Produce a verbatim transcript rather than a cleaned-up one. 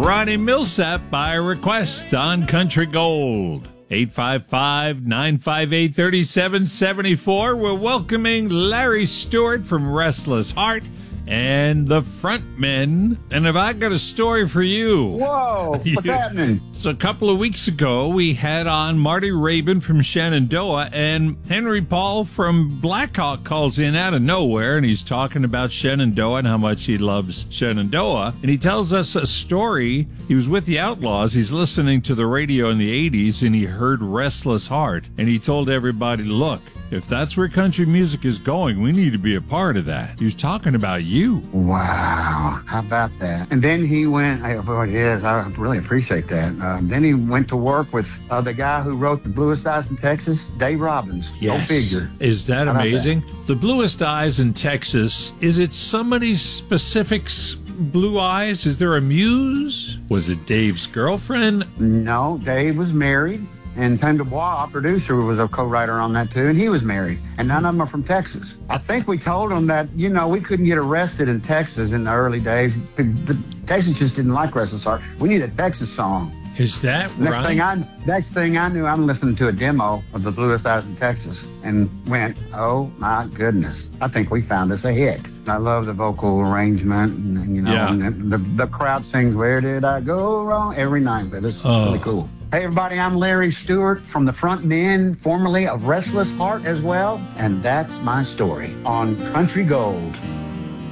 Ronnie Millsap by request on Country Gold. eight five five, nine five eight, three seven seven four. We're welcoming Larry Stewart from Restless Heart and the Frontmen. And have I got a story for you? Whoa, what's happening? So a couple of weeks ago, we had on Marty Rabin from Shenandoah, and Henry Paul from Blackhawk calls in out of nowhere, and he's talking about Shenandoah and how much he loves Shenandoah. And he tells us a story. He was with the Outlaws. He's listening to the radio in the eighties, and he heard Restless Heart. And he told everybody, look, if that's where country music is going, we need to be a part of that. He was talking about you. Wow, how about that? And then he went, oh, yes, I really appreciate that. Uh, then he went to work with uh, the guy who wrote The Bluest Eyes in Texas, Dave Robbins. Yes. Go figure. Is that How about amazing? that? The Bluest Eyes in Texas, is it somebody's specific blue eyes? Is there a muse? Was it Dave's girlfriend? No, Dave was married. And Tim Dubois, our producer, was a co-writer on that too, and he was married. And none of them are from Texas. I think we told them that, you know, we couldn't get arrested in Texas in the early days. The, the Texas just didn't like Restless Heart. We need a Texas song. Is that Next right? thing I, next thing I knew, I'm listening to a demo of The Bluest Eyes in Texas and went, oh my goodness, I think we found us a hit. I love the vocal arrangement, and you know, Yeah. and the, the crowd sings, "Where did I go wrong?" every night. But this is Oh. really cool. Hey everybody, I'm Larry Stewart from the Frontmen, formerly of Restless Heart as well, and that's my story on Country Gold.